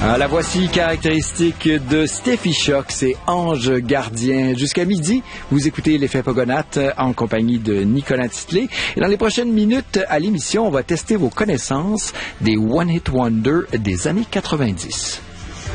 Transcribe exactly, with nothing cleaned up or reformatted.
Ah, la voici caractéristique de Steffi Shock, c'est Ange Gardien. Jusqu'à midi, vous écoutez l'effet Pogonatte en compagnie de Nicolas Titley. Et dans les prochaines minutes à l'émission, on va tester vos connaissances des One Hit Wonder des années quatre-vingt-dix.